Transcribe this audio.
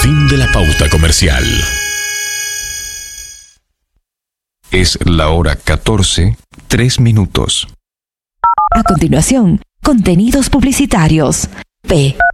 Fin de la pauta comercial. Es la hora 14, 3 minutos. A continuación, contenidos publicitarios. P.